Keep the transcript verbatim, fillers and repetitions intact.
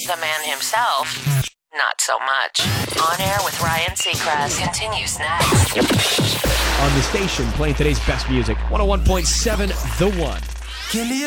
The man himself, not so much. On Air with Ryan Seacrest continues next. On the station, playing today's best music. one oh one point seven The One. Give me